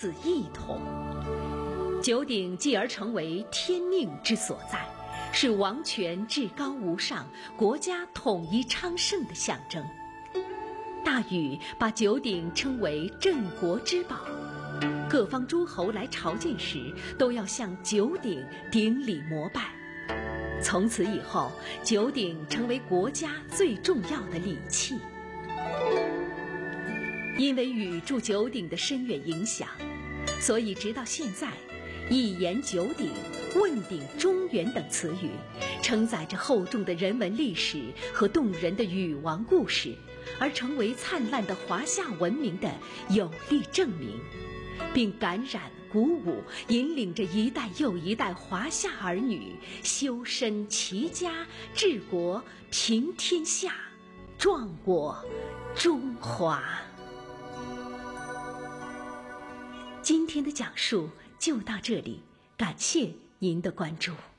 自一统。九鼎继而成为天命之所在，是王权至高无上、国家统一昌盛的象征。大禹把九鼎称为镇国之宝，各方诸侯来朝见时，都要向九鼎顶礼膜拜。从此以后，九鼎成为国家最重要的礼器。因为禹铸九鼎的深远影响，所以直到现在，一言九鼎、问鼎中原等词语，承载着厚重的人文历史和动人的禹王故事，而成为灿烂的华夏文明的有力证明，并感染、鼓舞、引领着一代又一代华夏儿女修身齐家、治国平天下，壮我中华。今天的讲述就到这里，感谢您的关注。